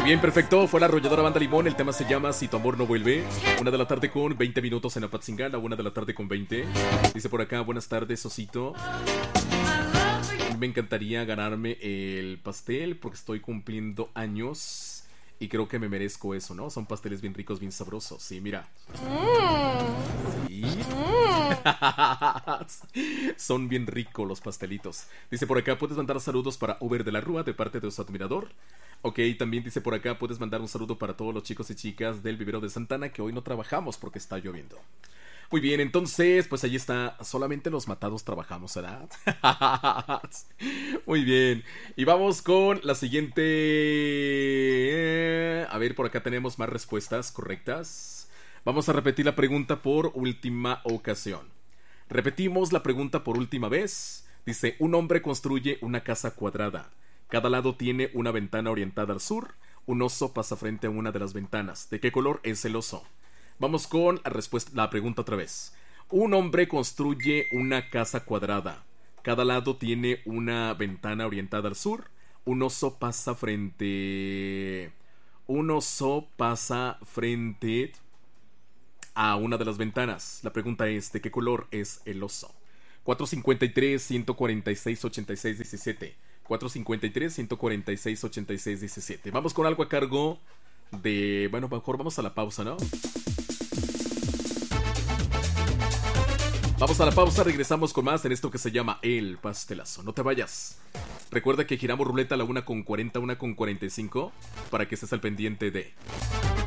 bien, perfecto. Fue la arrolladora Banda Limón. El tema se llama Si tu amor no vuelve. 1 de la tarde con 20 minutos en Apatzingán. 1 de la tarde con 20. Dice por acá, buenas tardes, Osito. Me encantaría ganarme el pastel porque estoy cumpliendo años y creo que me merezco eso, ¿no? Son pasteles bien ricos, bien sabrosos. Sí, mira. Sí. Son bien ricos los pastelitos. Dice por acá, puedes mandar saludos para Uber de la Rúa de parte de su admirador. Ok, también dice por acá, puedes mandar un saludo para todos los chicos y chicas del vivero de Santana, que hoy no trabajamos porque está lloviendo. Muy bien, entonces, pues ahí está. Solamente los matados trabajamos, ¿verdad? Muy bien. Y vamos con la siguiente. A ver, por acá tenemos más respuestas correctas. Vamos a repetir la pregunta por última ocasión. Repetimos la pregunta por última vez. Dice, un hombre construye una casa cuadrada. Cada lado tiene una ventana orientada al sur. Un oso pasa frente a una de las ventanas. ¿De qué color es el oso? Vamos con la pregunta otra vez. Un hombre construye una casa cuadrada. Cada lado tiene una ventana orientada al sur. Un oso pasa frente a una de las ventanas. La pregunta es, ¿de qué color es el oso? 453-146-86-17. 453-146-86-17. Vamos con algo a cargo de... Bueno, mejor vamos a la pausa, ¿no? Vamos a la pausa, regresamos con más en esto que se llama El Pastelazo. No te vayas. Recuerda que giramos ruleta a la 1:40, 1:45, para que estés al pendiente de...